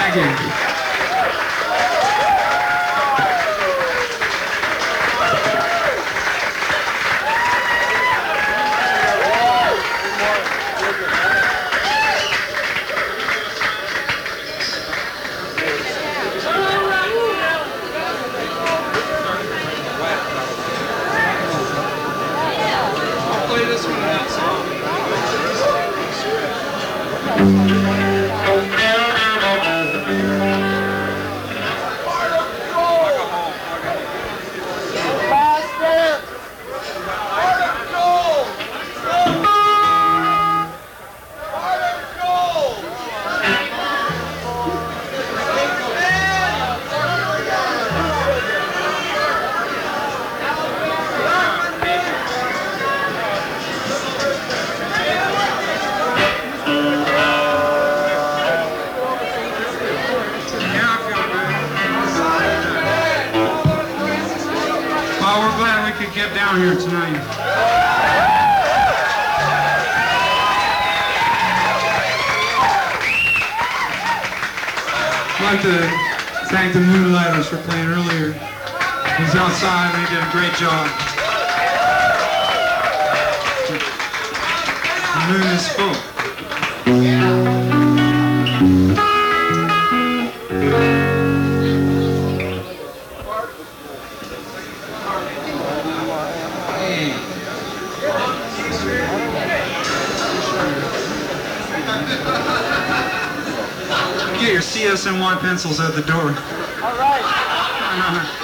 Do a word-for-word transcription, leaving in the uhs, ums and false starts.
Thank you. Get down here tonight. I'd like to thank the Moonlighters for playing earlier. He was outside and they did a great job. The moon is full. Get your C S N Y pencils at the door. All right.